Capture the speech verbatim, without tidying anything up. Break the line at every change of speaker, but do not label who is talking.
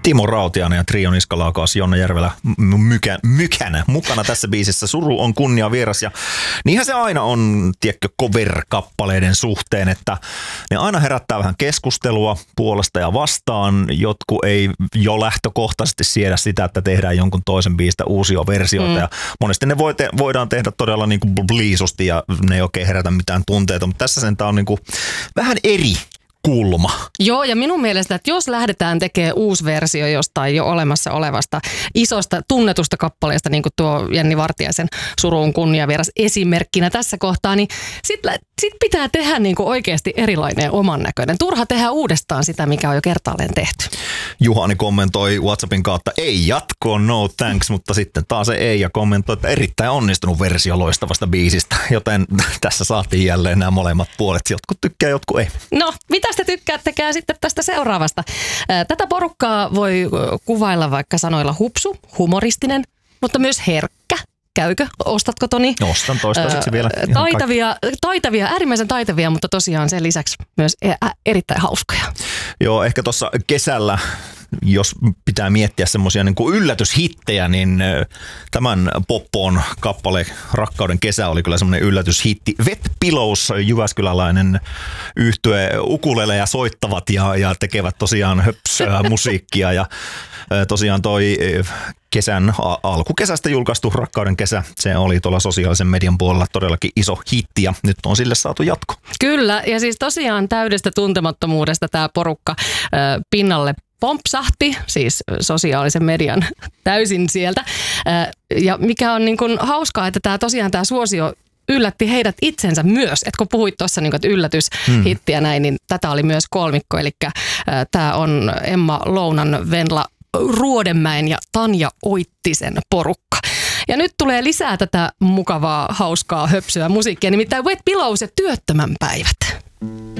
Timo Rautiainen ja Trio Niskalaukaus, Jonna Järvelä mykä, mykänä mukana tässä biisissä. Suru on kunnia vieras ja niinhän se aina on, tiedätkö, cover-kappaleiden suhteen, että ne aina herättää vähän keskustelua puolesta ja vastaan. Jotkut ei jo lähtökohtaisesti siedä sitä, että tehdään jonkun toisen biisistä uusia versioita mm. ja monesti ne voi te- voidaan tehdä todella niin kuin bliisusti ja ne ei oikein herätä mitään tunteita, mutta tässä sentään on niin kuin vähän eri kulma.
Joo, ja minun mielestä, että jos lähdetään tekemään uusi versio jostain jo olemassa olevasta isosta tunnetusta kappaleesta, niin kuin tuo Jenni Vartiaisen Suruun kunnia vieras esimerkkinä tässä kohtaa, niin sitten sit pitää tehdä niin kuin oikeasti erilainen ja oman näköinen. Turha tehdä uudestaan sitä, mikä on jo kertaalleen tehty.
Juhani kommentoi WhatsAppin kautta, ei jatkoon, no thanks, mutta sitten taas se ei ja kommentoi, että erittäin onnistunut versio loistavasta biisistä, joten tässä saatiin jälleen nämä molemmat puolet. Jotkut tykkää, jotkut ei.
No, mitä te tykkäättekään sitten tästä seuraavasta? Tätä porukkaa voi kuvailla vaikka sanoilla hupsu, humoristinen, mutta myös herkkä. Käykö? Ostatko, Toni?
Ostan toistaiseksi vielä.
Taitavia, taitavia, äärimmäisen taitavia, mutta tosiaan sen lisäksi myös erittäin hauskoja.
Joo, ehkä tuossa kesällä, jos pitää miettiä semmoisia niin kuin yllätyshittejä, niin tämän Poppoon kappale Rakkauden kesä oli kyllä semmoinen yllätyshitti. Wet Pillows, jyväskyläläinen yhtye, ukuleleja soittavat ja, ja tekevät tosiaan höpsöä musiikkia ja tosiaan toi kesän, alkukesästä julkaistu Rakkauden kesä, se oli tuolla sosiaalisen median puolella todellakin iso hitti ja nyt on sille saatu jatko.
Kyllä, ja siis tosiaan täydestä tuntemattomuudesta tämä porukka äh, pinnalle pompsahti, siis sosiaalisen median täysin sieltä. Äh, ja mikä on niin kuin hauskaa, että tämä tosiaan tämä suosio yllätti heidät itsensä myös. Et kun puhuit tuossa niin yllätyshittiä hmm. näin, niin tätä oli myös kolmikko. Eli äh, tämä on Emma Lounan, Venla Ruodenmäen ja Tanja Oittisen porukka. Ja nyt tulee lisää tätä mukavaa, hauskaa, höpsyä musiikkia, nimittäin Wet Pillows ja Työttömän päivät.